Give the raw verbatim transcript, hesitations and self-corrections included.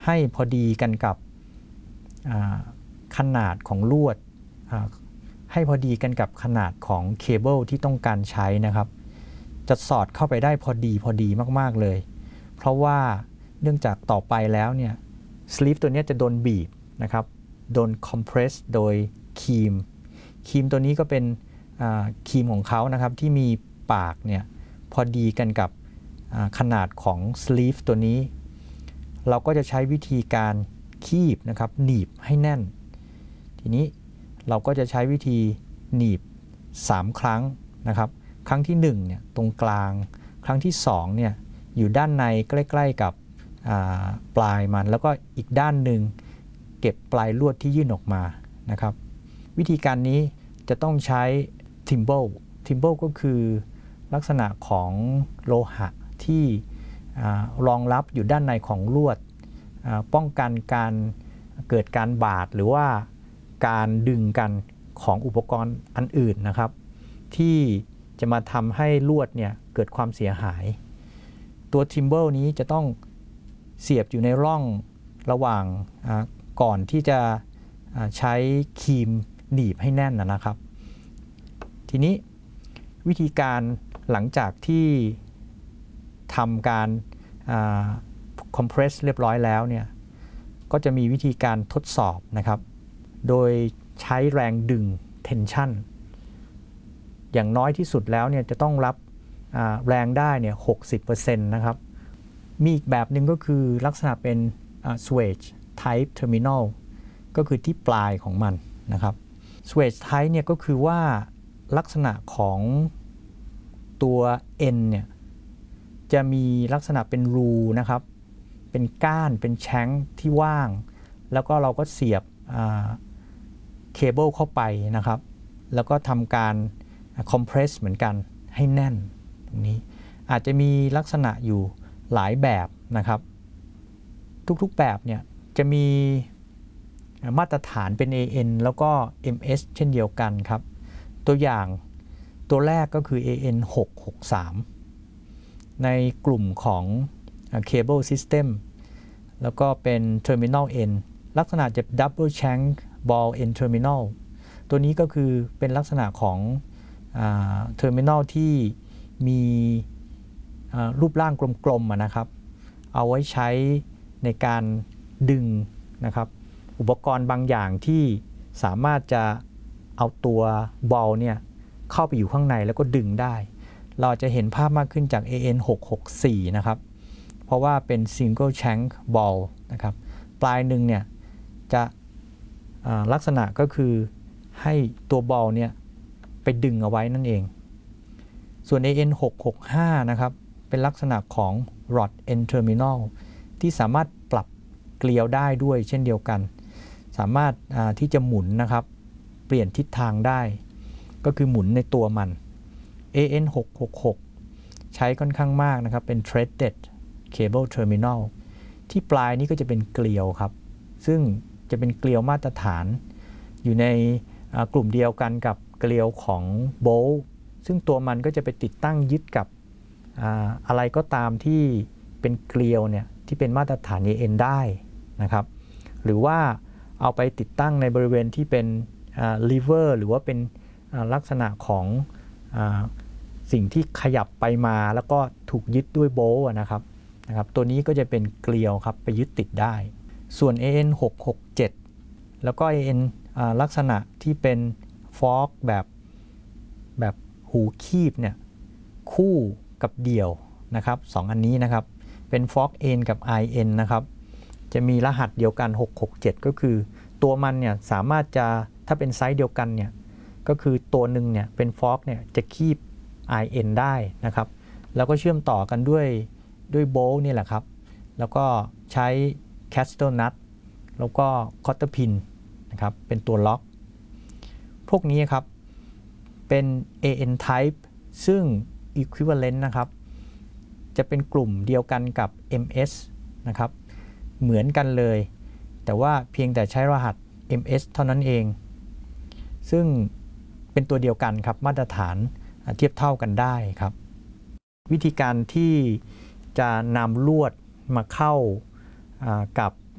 ให้พอดีกันกับขนาดของลวดให้พอดีกันกับขนาดของเคเบิลที่ต้องการใช้นะครับจะสอดเข้าไปได้พอดีพอดีมากๆเลยเพราะว่าเนื่องจากต่อไปแล้วเนี่ยสลีฟตัวนี้จะโดนบีบนะครับโดนคอมเพรสโดยครีมครีมตัวนี้ก็เป็นครีมของเขานะครับที่มีปากเนี่ยพอดีกันกับขนาดของสลีฟตัวนี้เราก็จะใช้วิธีการคีบนะครับหนีบให้แน่นทีนี้เราก็จะใช้วิธีหนีบสามครั้งนะครับครั้งที่หนึ่งเนี่ยตรงกลางครั้งที่สองเนี่ยอยู่ด้านในใกล้ๆกับปลายมันแล้วก็อีกด้านหนึ่งเก็บปลายลวดที่ยื่นออกมานะครับวิธีการนี้จะต้องใช้ทิมเบิลทิมเบิลก็คือลักษณะของโลหะที่รองรับอยู่ด้านในของลวดป้องกันการเกิดการบาดหรือว่าการดึงกันของอุปกรณ์อันอื่นนะครับที่จะมาทำให้ลวดเนี่ยเกิดความเสียหายตัวทิมเบิลนี้จะต้องเสียบอยู่ในร่องระหว่างก่อนที่จะใช้ครีมหนีบให้แน่นนะครับทีนี้วิธีการหลังจากที่ทำการคอมเพรสเรียบร้อยแล้วเนี่ยก็จะมีวิธีการทดสอบนะครับโดยใช้แรงดึง tension อย่างน้อยที่สุดแล้วเนี่ยจะต้องรับแรงได้เนี่ย หกสิบเปอร์เซ็นต์ นะครับมีอีกแบบหนึ่งก็คือลักษณะเป็น swage type terminal ก็คือที่ปลายของมันนะครับ swage type เนี่ยก็คือว่าลักษณะของตัว N เนี่ยจะมีลักษณะเป็นรูนะครับเป็นก้านเป็นแช้งที่ว่างแล้วก็เราก็เสียบเคเบิลเข้าไปนะครับแล้วก็ทำการคอมเพรสเหมือนกันให้แน่นตรงนี้อาจจะมีลักษณะอยู่หลายแบบนะครับทุกๆแบบเนี่ยจะมีมาตรฐานเป็น เอ เอ็น แล้วก็ เอ็ม เอส เช่นเดียวกันครับตัวอย่างตัวแรกก็คือ เอ เอ็น หกหกสาม ในกลุ่มของ Cable System แล้วก็เป็น Terminal End ลักษณะจะ Double Shank Ball End Terminal ตัวนี้ก็คือเป็นลักษณะของ Terminal ที่มีรูปร่างกลมๆนะครับเอาไว้ใช้ในการดึงนะครับอุปกรณ์บางอย่างที่สามารถจะเอาตัวบอลเนี่ยเข้าไปอยู่ข้างในแล้วก็ดึงได้เราจะเห็นภาพมากขึ้นจาก เอ เอ็น หกหกสี่ นะครับเพราะว่าเป็น Single Shank Ball นะครับปลายหนึ่งเนี่ยจะลักษณะก็คือให้ตัวบอลเนี่ยไปดึงเอาไว้นั่นเองส่วน เอ เอ็น หกหกห้า นะครับเป็นลักษณะของ Rod End Terminal ที่สามารถปรับเกลียวได้ด้วยเช่นเดียวกันสามารถที่จะหมุนนะครับเปลี่ยนทิศทางได้ก็คือหมุนในตัวมัน เอ เอ็น หกหกหก ใช้ค่อนข้างมากนะครับเป็น Threaded Cable Terminal ที่ปลายนี้ก็จะเป็นเกลียวครับซึ่งจะเป็นเกลียวมาตรฐานอยู่ในกลุ่มเดียวกันกับเกลียวของโบลต์ซึ่งตัวมันก็จะไปติดตั้งยึดกับอะไรก็ตามที่เป็นเกลียวเนี่ยที่เป็นมาตรฐาน เอ เอ็น ได้นะครับหรือว่าเอาไปติดตั้งในบริเวณที่เป็นลีเวอร์หรือว่าเป็นลักษณะของสิ่งที่ขยับไปมาแล้วก็ถูกยึดด้วยโบลต์นะครับนะครับตัวนี้ก็จะเป็นเกลียวครับไปยึดติดได้ส่วน เอ เอ็น หกหกเจ็ด แล้วก็ เอ เอ็น ลักษณะที่เป็นฟอกแบบแบบหูคีบเนี่ยคู่กับเดี่ยวนะครับสองอันนี้นะครับเป็นฟอกเอ็นกับ ไอ เอ็น นะครับจะมีรหัสเดียวกันหกหกเจ็ดก็คือตัวมันเนี่ยสามารถจะถ้าเป็นไซส์เดียวกันเนี่ยก็คือตัวหนึ่งเนี่ยเป็นฟอกเนี่ยจะคีบ ไอ เอ็น ได้นะครับแล้วก็เชื่อมต่อกันด้วยด้วยโบลต์นี่แหละครับแล้วก็ใช้แคสเตอร์นัทแล้วก็คอตเตอร์พินนะครับเป็นตัวล็อกพวกนี้ครับเป็น เอ เอ็น type ซึ่ง equivalent นะครับจะเป็นกลุ่มเดียวกันกับ เอ็ม เอส นะครับเหมือนกันเลยแต่ว่าเพียงแต่ใช้รหัส เอ็ม เอส เท่านั้นเองซึ่งเป็นตัวเดียวกันครับมาตรฐานเทียบเท่ากันได้ครับวิธีการที่จะนำลวดมาเข้ากับ